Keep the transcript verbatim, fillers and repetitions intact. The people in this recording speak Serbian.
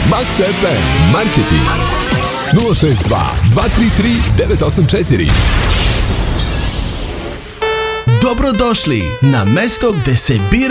Max ef em Marketing nula šest dva, dva tri tri, devet osam četiri. Dobrodošli na mesto gde se bira